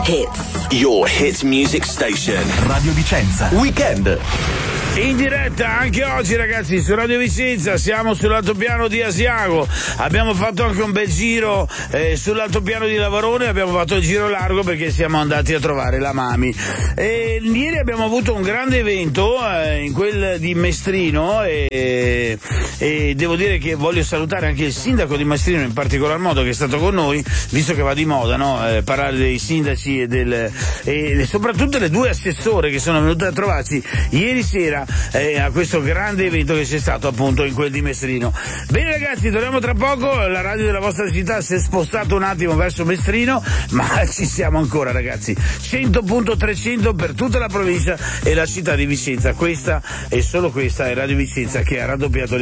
Hits. Your hit music station. Radio Vicenza. Weekend. In diretta anche oggi, ragazzi, su Radio Vicenza. Siamo sull'altopiano di Asiago. Abbiamo fatto anche un bel giro sull'altopiano di Lavarone. Abbiamo fatto il giro largo perché siamo andati a trovare la Mami. Ieri abbiamo avuto un grande evento in quel di Mestrino e devo dire che voglio salutare anche il sindaco di Mestrino in particolar modo, che è stato con noi, visto che va di moda, no? Parlare dei sindaci e soprattutto le due assessore che sono venute a trovarci ieri sera a questo grande evento che c'è stato appunto in quel di Mestrino. Bene ragazzi, torniamo tra poco. La radio della vostra città si è spostata un attimo verso Mestrino, ma ci siamo ancora, ragazzi. 100.300 per tutta la provincia e la città di Vicenza. Questa e solo questa è Radio Vicenza, che ha raddoppiato